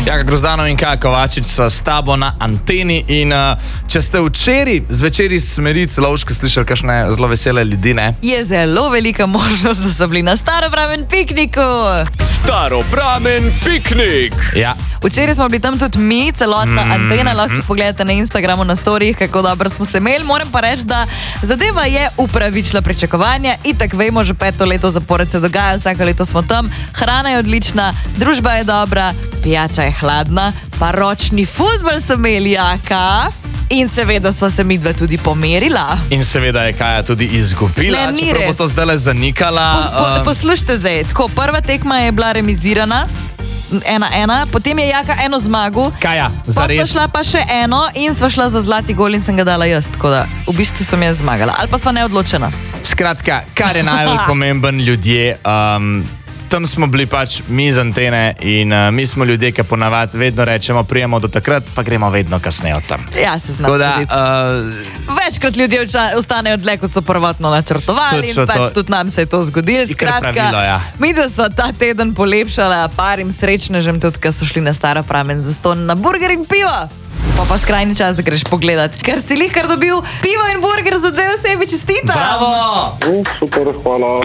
Jaka Grozdanov in Kaja Kovačič sva s tabo na anteni in če ste včeraj zvečer iz smeri Celovške slišali kakšne zelo vesele ljudi, ne? Je zelo velika možnost, da so bili na Staropramen pikniku. Staropramen piknik! Ja. Včeraj smo bili tam tudi mi, celotna antena, lahko si pogledate na Instagramu, na storijih, kako dobro smo se imeli. Moram pa reči, da zadeva je upravičila pričakovanja. Itak vemo, že 5. leto zapored se dogaja, vsako leto smo tam. Hrana je odlična, družba je dobra, pijača je hladna, pa ročni fuzbal so imeli, Jaka. In seveda sva se midva tudi pomerila. In seveda je Kaja tudi izgubila, Ne, ni čeprav bo res. to zdaj zanikala. Poslušajte zdaj, tako, prva tekma je bila remizirana, 1-1, potem je Jaka eno zmago. Kaja, Pa zares. sva šla pa še eno in sva šla za zlati gol in sem ga dala jaz, tako da v bistvu sem jaz zmagala. Ali pa sva neodločena. Skratka, kar je najbolj pomemben, ljudje, tam smo bili pač mi z antene in mi smo ljudje, ki ponavadi vedno rečemo, prijemo do takrat, pa gremo vedno kasneje od tam. Ja, se znam Tako da, zgoditi. Večkrat ljudje ostanejo dlje, kot so prvotno načrtovali in Točno pač to. tudi nam se je to zgodilo. Je kar pravilo, ja. Mi da smo ta teden polepšala parim srečnežem tudi, ki so šli na Staropramen zastonj na burger in pivo. Pa skrajni čas, da greš pogledat. Ker si lihkar dobil pivo in burger za 2 osebi, čestitam! Bravo! Super, hvala.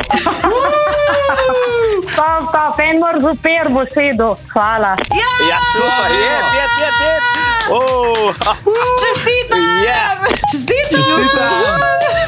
Stop, en mor super bo sedel. Hvala. Ja, super, je. Čestitam! Čestitam!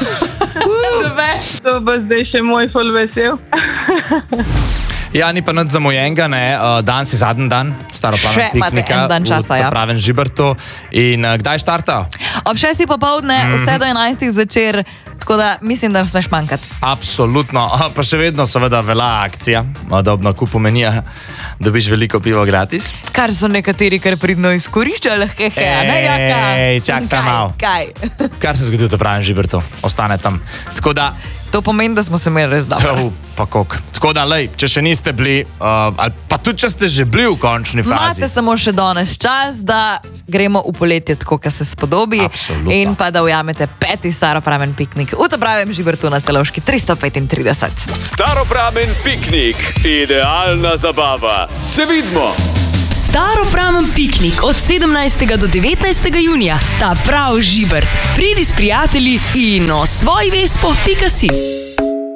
To bo zdaj še moj ful vesel. Ja, ni pa nič zamujenega, ne. Danes je zadnji dan Staropramen Še imate piknika en dan časa, ja. v Pravem Žibertu. In kdaj štarta? Ob 6. popoldne, vse do 11. zvečer, tako da mislim, da ne smeš manjkati. Absolutno, pa še vedno seveda velja akcija, da ob nakupu menija dobiš veliko pivo gratis. Kar so nekateri kar pridno izkoriščali, ne, Jaka? Ej, čak se malo. Kaj? Kar se zgodi v Pravem Žibertu, ostane tam. Tako da, To pomeni, da smo se imeli res dobro. pa kok. Tako da, lej, če še niste bili, ali pa tudi če ste že bili v končni fazi. Imate samo še danes čas, da gremo v poletje tako, kot se spodobi. Absolutno. In pa da ujamete 5. Staropramen piknik v Pravem Žibertu na Celovški 335. Staropramen piknik, idealna zabava. Se vidimo! Staropramen piknik od 17. do 19. junija. Ta prav Žibert. Pridi s prijatelji in osvoj vespo.si.